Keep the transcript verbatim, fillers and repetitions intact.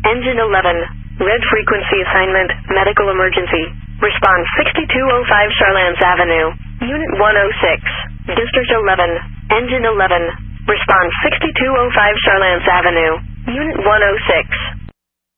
Engine eleven. Red frequency assignment, medical emergency. Response sixty-two oh five Charlans Avenue. Unit one oh six. District eleven. Engine eleven. Response sixty-two oh five Charlans Avenue. Unit one oh six.